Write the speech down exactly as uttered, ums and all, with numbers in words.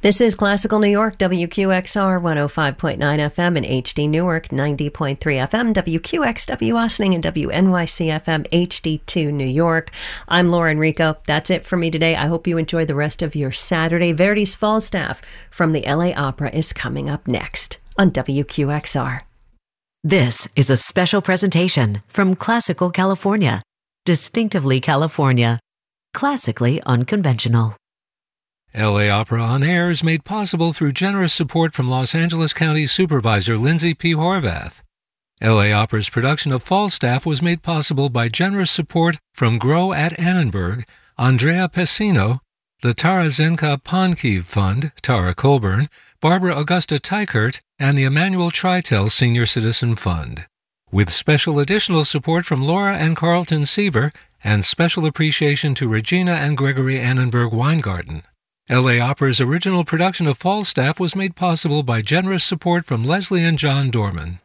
This is Classical New York, W Q X R one oh five point nine F M and H D Newark ninety point three F M, W Q X W Austining and W N Y C F M H D two New York. I'm Lauren Rico. That's it for me today. I hope you enjoy the rest of your Saturday. Verdi's Falstaff from the L A Opera is coming up next on W Q X R. This is a special presentation from Classical California. Distinctively California. Classically unconventional. L A Opera On Air is made possible through generous support from Los Angeles County Supervisor Lindsay P. Horvath. L A Opera's production of Falstaff was made possible by generous support from Grow at Annenberg, Andrea Pessino, the Tara Zenka Ponkiv Fund, Tara Colburn, Barbara Augusta Teichert, and the Emmanuel Tritel Senior Citizen Fund. With special additional support from Laura and Carlton Seaver, and special appreciation to Regina and Gregory Annenberg Weingarten. L A Opera's original production of Falstaff was made possible by generous support from Leslie and John Dorman.